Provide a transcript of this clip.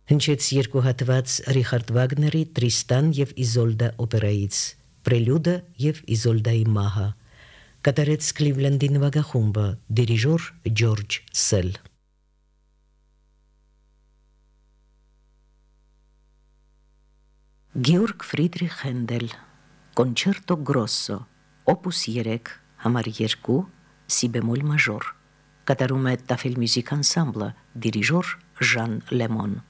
Հնչեց երկու հատված Ռիխարդ Վագների Տրիստան եւ Իզոլդա օպերայից, Պրելյուդը եւ Իզոլդայի մահը, կատարեց Կլիվլենդի նվագախումբը, դիրիժոր Ջորջ Սել։ Գեորգ Ֆրիդրիխ Հենդել, Կոնչերտո գրոսո, օպուս 3, համար 2, սի բեմոլ մաժոր, կատարում է Տաֆել մյուզիկ անսամբլը, դիրիժոր Ժան Լեմոն։